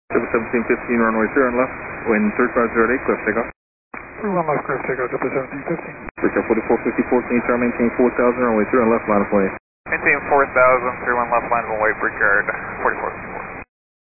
1715 runway 0 and left, wind 3508, cliff takeoff. 1 left, cliff takeoff, Delta 1715. Breakout 4454, can you try maintain 4000, runway 0 and left, line of way? Maintain 4000, 31 left, line of way, Brickyard 4454.